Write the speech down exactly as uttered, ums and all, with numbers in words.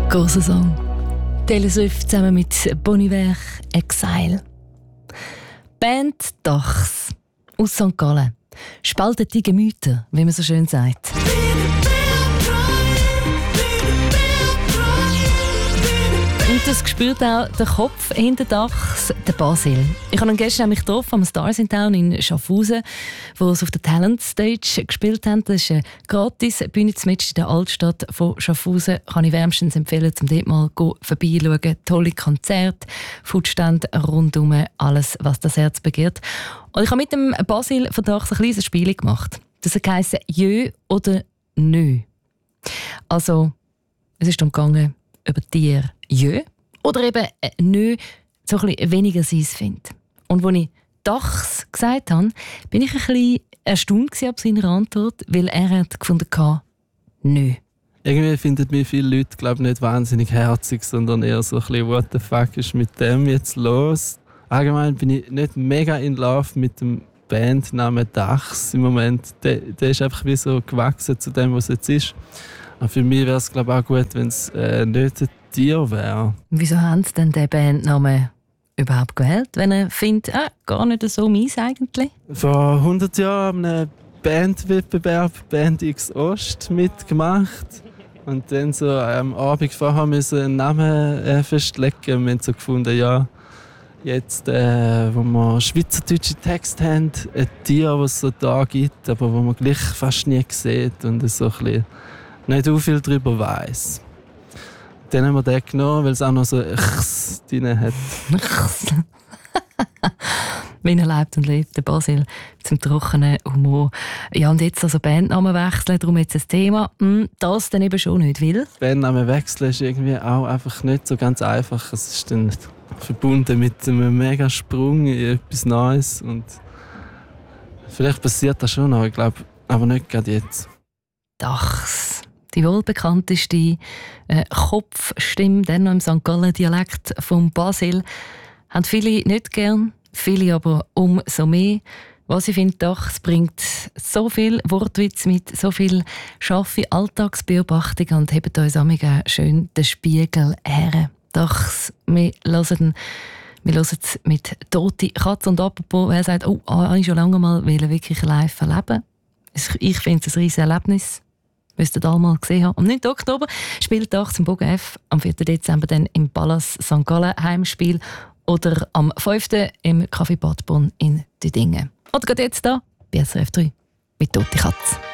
Grosser Song. Taylor Swift zusammen mit Bon Iver, Exile. Band Dachs aus Sankt Gallen spaltet die Gemüter, wie man so schön sagt. Und das spürt auch der Kopf hinter Dachs, der Basil. Ich habe ihn gestern nämlich getroffen am Stars in Town in Schaffhausen, wo sie auf der Talent Stage gespielt haben. Das ist eine gratis Bühne mitten in der Altstadt von Schaffhausen. Kann ich wärmstens empfehlen, um dort mal vorbeischauen. Tolle Konzerte, Foodstände rundum, alles, was das Herz begehrt. Und ich habe mit dem Basil von Dachs ein kleines Spiel gemacht. Das heisst «Jö» oder «Nö». Also, es ist darum gegangen, über Tiere «Jö» oder eben äh, «Nö» so ein bisschen weniger seins findet. Und als ich «Dachs» gesagt habe, bin ich ein bisschen erstaunt ab seiner Antwort, weil er hat gefunden hatte, «Nö». Irgendwie finden mich viele Leute glaub, nicht wahnsinnig herzig, sondern eher so ein bisschen «What the fuck ist mit dem jetzt los?» Allgemein bin ich nicht mega in love mit dem Bandnamen Dachs im Moment. Der, der ist einfach wie so gewachsen zu dem, was es jetzt ist. Aber für mich wäre es auch gut, wenn es äh, nicht ein Tier wäre. Wieso haben Sie denn den Bandnamen überhaupt gewählt, wenn er findet, ah, gar nicht so meins eigentlich? Vor hundert Jahren an einem Bandwettbewerb Band X Ost mitgemacht. Und dann so am Abend vorher müssen einen Namen äh, festlegen. Wir haben so gefunden, ja, jetzt, äh, wo wir schweizerdeutsche Texte haben, ein Tier, das es so da gibt, aber wo man gleich fast nie sieht und so ein bisschen nicht so viel darüber weiss. Dann haben wir den genommen, weil es auch noch so «Chs» drin hat. Wie er lebt und lebt, der Basil, zum trockenen Humor. Ja, und jetzt also Bandnamen wechseln, darum jetzt ein Thema. Das dann eben schon nicht, weil? Bandnamen wechseln ist irgendwie auch einfach nicht so ganz einfach. Es ist dann verbunden mit einem mega Sprung in etwas Neues. Und vielleicht passiert das schon noch, ich glaube, aber nicht gerade jetzt. Dachs. Die wohlbekannteste äh, Kopfstimme, dann noch im Sankt Gallen-Dialekt vom Basil, haben viele nicht gern, viele aber umso mehr. Was ich finde, Dachs bringt so viel Wortwitz mit, so viel scharfe Alltagsbeobachtung und hebt uns auch schön den Spiegel her. Dachs, wir hören, wir hören es mit «Tote Katze» und apropos, wer sagt, oh, habe ich schon lange mal wirklich live erleben. Ich finde es ein riesiges Erlebnis. Müsst ihr das mal gesehen haben. Am neunten Oktober spielt Dachs im Bogen F, am vierten Dezember dann im Palace Sankt Gallen Heimspiel oder am fünften im Café Badbrunn in Düdingen. Oder geht jetzt da bei S R F drei mit «Tote Katze».